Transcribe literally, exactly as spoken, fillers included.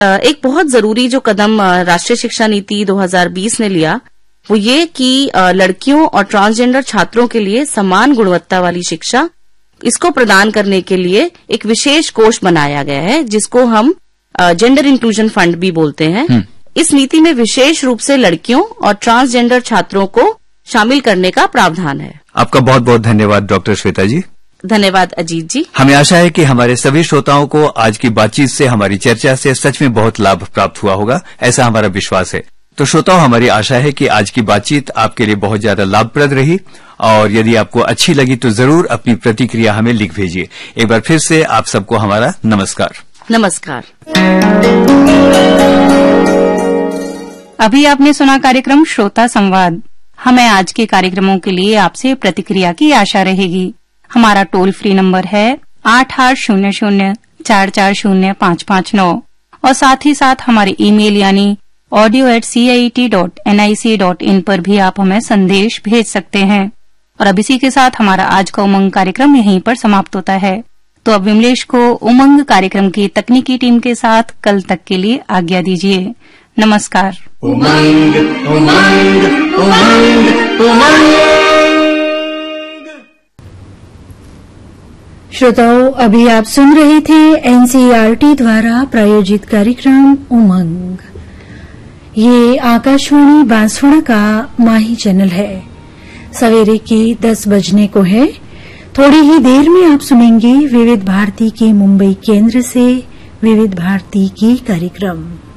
एक बहुत जरूरी जो कदम राष्ट्रीय शिक्षा नीति दो हज़ार बीस ने लिया वो ये कि लड़कियों और ट्रांसजेंडर छात्रों के लिए समान गुणवत्ता वाली शिक्षा इसको प्रदान करने के लिए एक विशेष कोष बनाया गया है, जिसको हम जेंडर इंक्लूजन फंड भी बोलते हैं। इस नीति में विशेष रूप से लड़कियों और ट्रांसजेंडर छात्रों को शामिल करने का प्रावधान है। आपका बहुत बहुत धन्यवाद डॉक्टर श्वेता जी। धन्यवाद अजीत जी। हमें आशा है कि हमारे सभी श्रोताओं को आज की बातचीत से, हमारी चर्चा से सच में बहुत लाभ प्राप्त हुआ होगा, ऐसा हमारा विश्वास है। तो श्रोताओं, हमारी आशा है कि आज की बातचीत आपके लिए बहुत ज्यादा लाभप्रद रही, और यदि आपको अच्छी लगी तो जरूर अपनी प्रतिक्रिया हमें लिख भेजिए। एक बार फिर से आप सबको हमारा नमस्कार। नमस्कार। अभी आपने सुना कार्यक्रम श्रोता संवाद। हमें आज के कार्यक्रमों के लिए आपसे प्रतिक्रिया की आशा रहेगी। हमारा टोल फ्री नंबर है आठ आठ शून्य शून्य चार चार शून्य पाँच पाँच नौ और साथ ही साथ हमारे ईमेल यानी audio eight C I T dot N I C dot in पर भी आप हमें संदेश भेज सकते हैं। और अब इसी के साथ हमारा आज का उमंग कार्यक्रम यहीं पर समाप्त होता है। तो अब विमलेश को उमंग कार्यक्रम की तकनीकी टीम के साथ कल तक के लिए आज्ञा दीजिए। नमस्कार। उमंग उमंग उमंग उमंग। श्रोताओं, अभी आप सुन रहे थे N C E R T द्वारा प्रायोजित कार्यक्रम उमंग। ये आकाशवाणी बांसवाड़ा का माही चैनल है। सवेरे की दस बजने को है। थोड़ी ही देर में आप सुनेंगे विविध भारती के मुंबई केंद्र से विविध भारती की कार्यक्रम।